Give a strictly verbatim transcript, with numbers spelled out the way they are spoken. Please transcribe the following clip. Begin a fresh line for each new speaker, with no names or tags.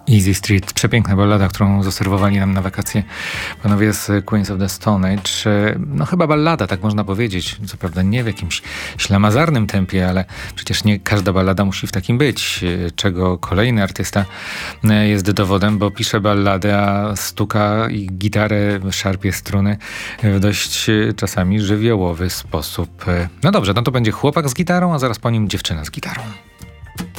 Easy Street, przepiękna ballada, którą zaserwowali nam na wakacje panowie z Queens of the Stone Age. No chyba ballada, tak można powiedzieć. Co prawda nie w jakimś ślamazarnym tempie, ale przecież nie każda ballada musi w takim być, czego kolejny artysta jest dowodem, bo pisze balladę, a stuka i gitarę, szarpie struny w dość czasami żywiołowy sposób. No dobrze, no to będzie chłopak z gitarą, a zaraz po nim dziewczyna z gitarą.